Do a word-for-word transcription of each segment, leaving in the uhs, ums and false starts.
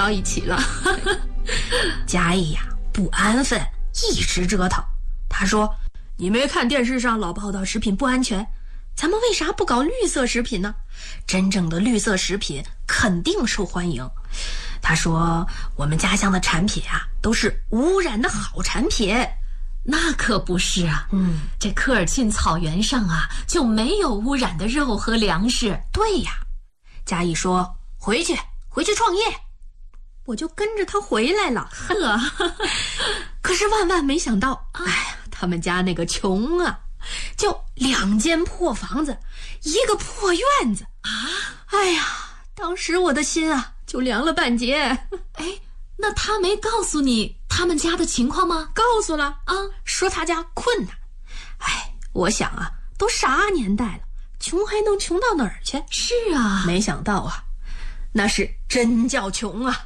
到一起了。嘉义呀不安分，一直折腾。他说，你没看电视上老报道食品不安全，咱们为啥不搞绿色食品呢？真正的绿色食品肯定受欢迎。他说，我们家乡的产品啊都是无染的好产品。 那可不是啊， 嗯， 这科尔沁草原上啊就没有污染的肉和粮食。 对呀，嘉义说回去回去创业，我就跟着他回来了。 呵， 可是万万没想到，哎呀，他们家那个穷啊，就两间破房子，一个破院子啊！ 哎呀，当时我的心啊就凉了半截。 哎，那他没告诉你他们家的情况吗？ 告诉了啊，说他家困难。哎，我想啊，都啥年代了，穷还能穷到哪儿去？ 是啊， 没想到啊，那是真叫穷啊。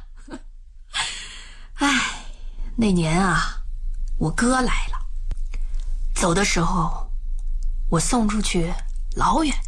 哎，那年啊，我哥来了，走的时候，我送出去老远。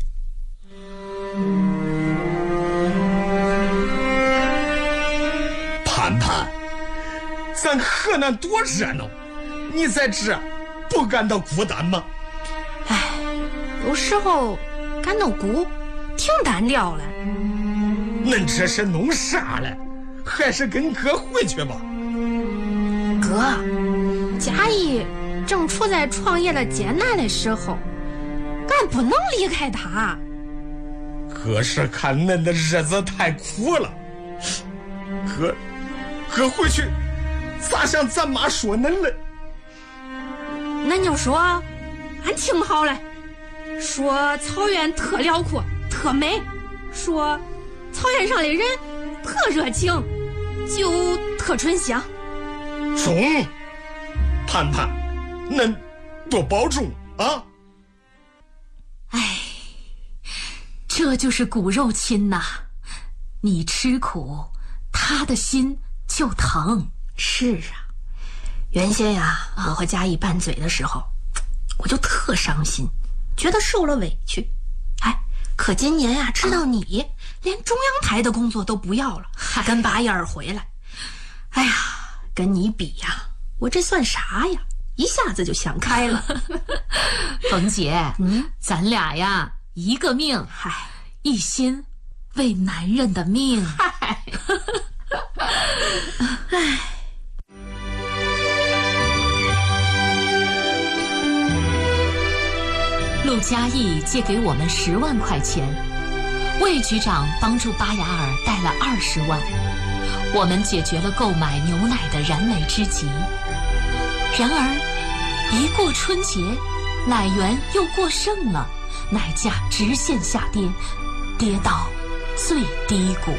盼盼，咱河南多热闹，你在这不感到孤单吗？ 哎，有时候感到孤，挺单调了。 恁这是弄啥了？还是跟哥回去吧。 哥，嘉义正处在创业的艰难的时候，俺不能离开他。 哥是看恁的日子太苦了，哥哥回去咋向咱妈说恁嘞？ 恁就说俺听好了，说草原特辽阔特美，说草原上的人特热情，就特醇香。 中，盼盼，恁多保重啊！ 哎，这就是骨肉亲呐，你吃苦，他的心就疼。 是啊，原先呀、啊，我和嘉义拌嘴的时候，我就特伤心，觉得受了委屈。哎，可今年呀、啊，知道你连中央台的工作都不要了，还跟拔眼儿回来，哎呀，跟你比呀，我这算啥呀？一下子就想开了。 冯姐， 嗯， 咱俩呀，一个命， 嗨， 一心为男人的命。 嗨，唉。 陆嘉义借给我们十万块钱，魏局长帮助巴雅尔贷了二十万，我们解决了购买牛奶的燃眉之急。然而，一过春节，奶源又过剩了，奶价直线下跌，跌到最低谷。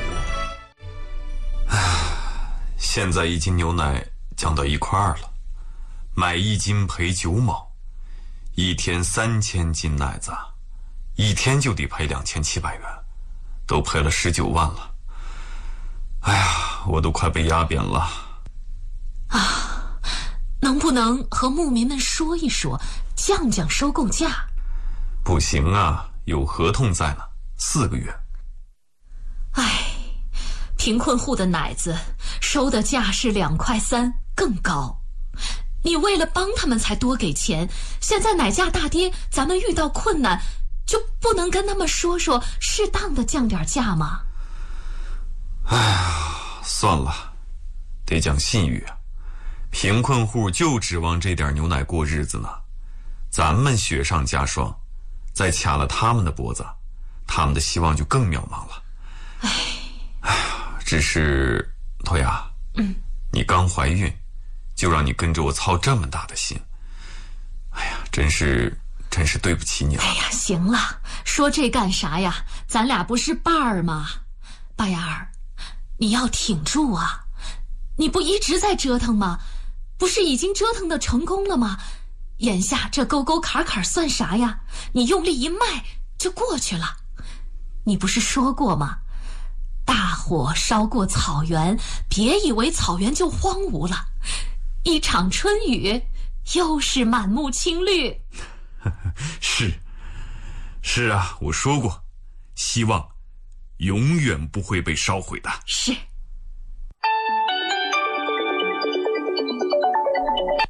现在一斤牛奶降到一块二了，买一斤赔九毛。一天三千斤奶子，一天就得赔两千七百元，都赔了十九万了。哎呀，我都快被压扁了。 啊，能不能和牧民们说一说，降降收购价？ 不行啊，有合同在呢，四个月。 哎，贫困户的奶子收的价是两块三，更高。你为了帮他们才多给钱，现在奶价大跌，咱们遇到困难，就不能跟他们说说，适当的降点价吗？ 哎呀，算了，得讲信誉啊！贫困户就指望这点牛奶过日子呢，咱们雪上加霜，再掐了他们的脖子，他们的希望就更渺茫了。 哎， 哎呀，只是头雅， 嗯， 你刚怀孕，就让你跟着我操这么大的心，哎呀，真是真是对不起你了。 哎呀，行了，说这干啥呀？咱俩不是伴儿吗？巴雅尔，你要挺住啊！你不一直在折腾吗？不是已经折腾的成功了吗？眼下这沟沟坎坎算啥呀？你用力一迈就过去了。你不是说过吗？大火烧过草原，别以为草原就荒芜了。一场春雨，又是满目青绿。 是，是啊，我说过，希望永远不会被烧毁的。 是。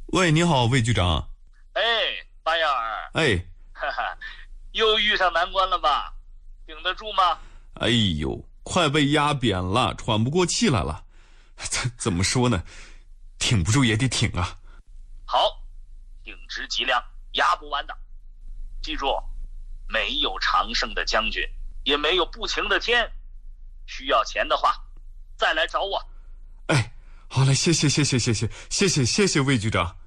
喂，你好，魏局长。 哎，八燕儿。 哎， 哈哈，又遇上难关了吧？顶得住吗？ 哎呦，快被压扁了，喘不过气来了。怎怎么说呢？挺不住也得挺啊。 好，挺直脊梁，压不完的。记住，没有常胜的将军，也没有不晴的天。需要钱的话，再来找我。 哎，好嘞，谢谢谢谢谢谢谢谢谢谢魏局长。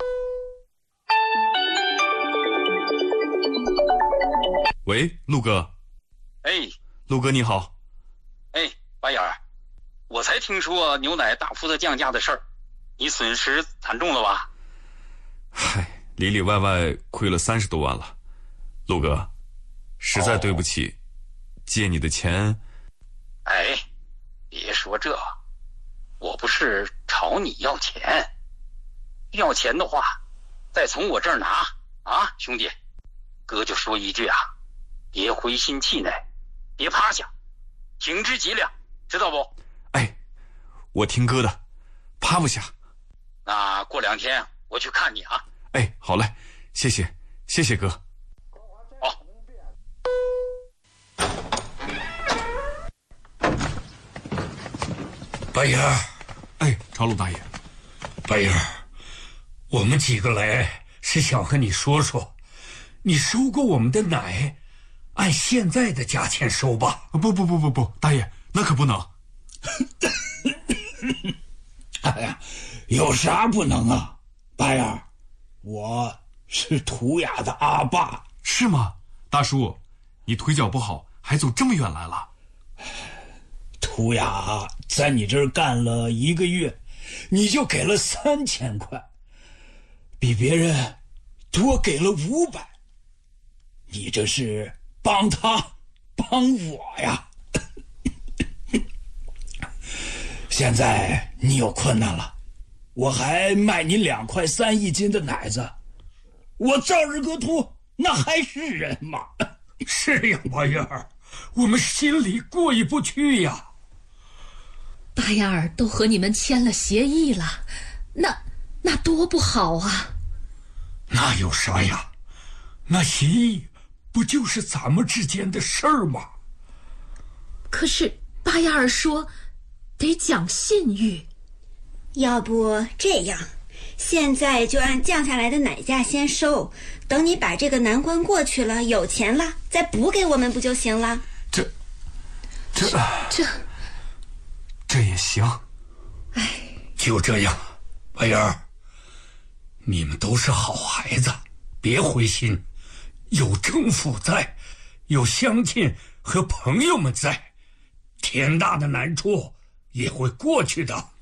喂，陆哥。 哎， 陆哥你好。 哎，白眼儿，我才听说牛奶大幅的降价的事儿，你损失惨重了吧？ 嗨，里里外外亏了三十多万了。陆哥，实在对不起，哦、借你的钱。 哎，别说这，我不是朝你要钱，要钱的话，再从我这儿拿啊，兄弟，哥就说一句啊，别灰心气馁，别趴下，挺直脊梁，知道不？ 哎，我听哥的，趴不下。 那过两天我去看你啊。 哎，好嘞，谢谢，谢谢哥。 好。 白眼儿， 哎，朝鲁大爷。 白眼儿，我们几个来是想和你说说，你收购我们的奶，按现在的价钱收吧。 不不不不不，大爷，那可不能。 哎呀，有啥不能啊？白眼儿，我是图雅的阿爸。 是吗？大叔，你腿脚不好，还走这么远来了？ 图雅在你这儿干了一个月，你就给了三千块，比别人多给了五百，你这是帮他帮我呀。现在你有困难了，我还卖你两块三一斤的奶子，我赵日格图那还是人吗？是呀，八燕儿，我们心里过意不去呀。 八燕儿都和你们签了协议了，那那多不好啊！ 那有啥呀？那协议不就是咱们之间的事儿吗？ 可是八燕儿说得讲信誉。 要不这样，现在就按降下来的奶价先收，等你把这个难关过去了，有钱了再补给我们不就行了？ 这这这这也行。 哎， 就这样，白燕儿，你们都是好孩子，别灰心，有政府在，有乡亲和朋友们在，天大的难处也会过去的。